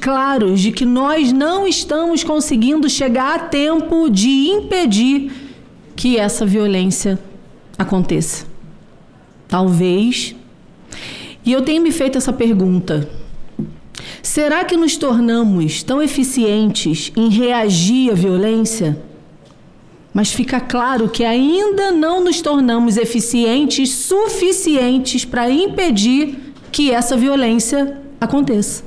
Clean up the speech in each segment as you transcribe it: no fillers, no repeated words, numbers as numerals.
claros de que nós não estamos conseguindo chegar a tempo de impedir que essa violência aconteça. Talvez. E eu tenho me feito essa pergunta. Será que nos tornamos tão eficientes em reagir à violência? Mas fica claro que ainda não nos tornamos eficientes suficientes para impedir que essa violência aconteça.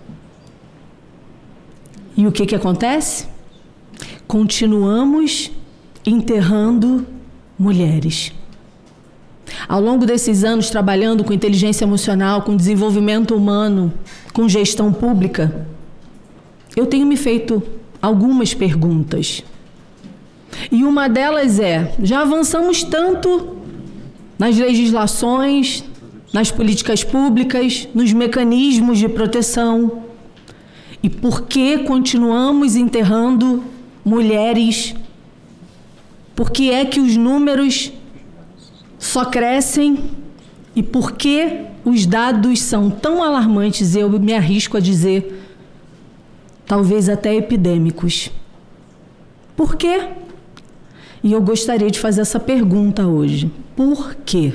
E o que acontece? Continuamos enterrando mulheres. Ao longo desses anos, trabalhando com inteligência emocional, com desenvolvimento humano, com gestão pública, eu tenho me feito algumas perguntas. E uma delas é: já avançamos tanto nas legislações, nas políticas públicas, nos mecanismos de proteção, e por que continuamos enterrando mulheres? Por que é que os números só crescem? E por que os dados são tão alarmantes, eu me arrisco a dizer, talvez até epidêmicos? Por quê? E eu gostaria de fazer essa pergunta hoje. Por quê?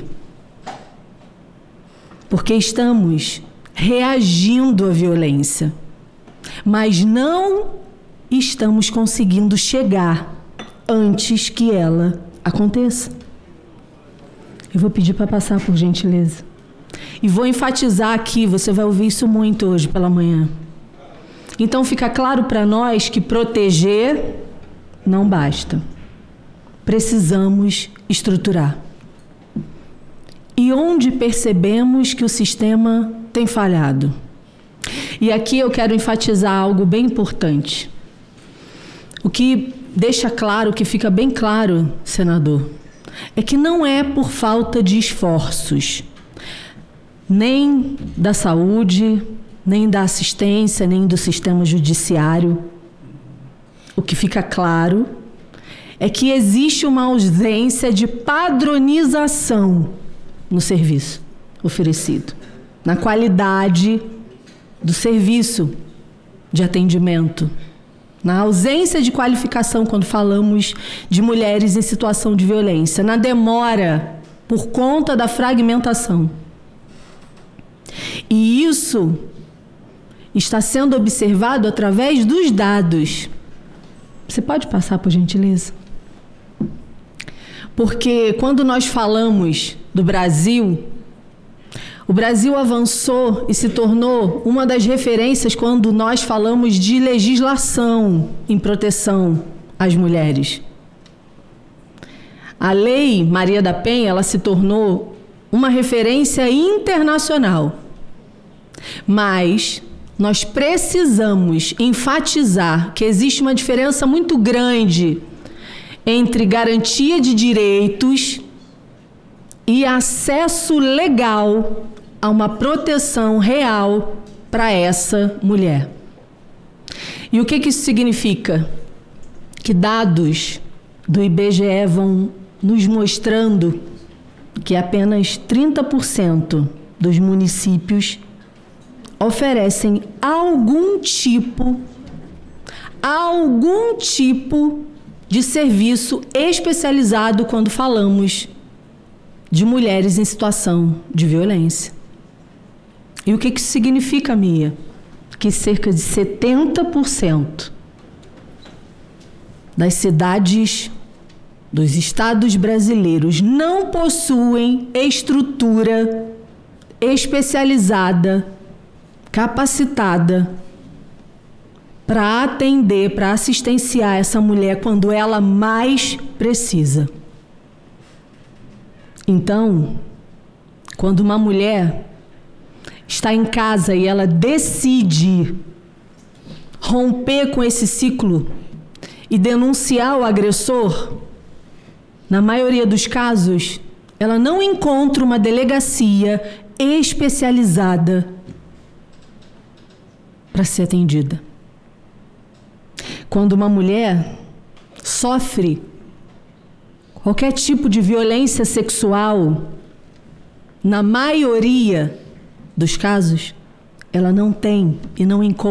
Porque estamos reagindo à violência, mas não estamos conseguindo chegar antes que ela aconteça. Eu vou pedir para passar, por gentileza. E vou enfatizar aqui, você vai ouvir isso muito hoje pela manhã. Então fica claro para nós que proteger não basta. Precisamos estruturar. E onde percebemos que o sistema tem falhado? E aqui eu quero enfatizar algo bem importante. O que deixa claro, o que fica bem claro, senador, é que não é por falta de esforços, nem da saúde, nem da assistência, nem do sistema judiciário. O que fica claro é que existe uma ausência de padronização no serviço oferecido, na qualidade do serviço de atendimento, na ausência de qualificação quando falamos de mulheres em situação de violência, na demora por conta da fragmentação. E isso está sendo observado através dos dados. Você pode passar, por gentileza? Porque quando nós falamos do Brasil, o Brasil avançou e se tornou uma das referências quando nós falamos de legislação em proteção às mulheres. A Lei Maria da Penha, ela se tornou uma referência internacional. Mas nós precisamos enfatizar que existe uma diferença muito grande entre garantia de direitos e acesso legal a uma proteção real para essa mulher. E o que isso significa? Que dados do IBGE vão nos mostrando que apenas 30% dos municípios oferecem algum tipo de serviço especializado quando falamos de mulheres em situação de violência. E o que isso significa, Mia? Que cerca de 70% das cidades dos estados brasileiros não possuem estrutura especializada, capacitada para atender, para assistenciar essa mulher quando ela mais precisa. Então, quando uma mulher está em casa e ela decide romper com esse ciclo e denunciar o agressor, na maioria dos casos, ela não encontra uma delegacia especializada para ser atendida. Quando uma mulher sofre qualquer tipo de violência sexual, na maioria dos casos, ela não tem e não encontra